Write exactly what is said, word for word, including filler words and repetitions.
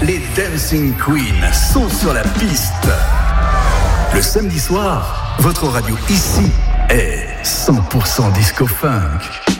les Dancing Queens sont sur la piste. Le samedi soir, votre radio ici est cent pour cent disco funk.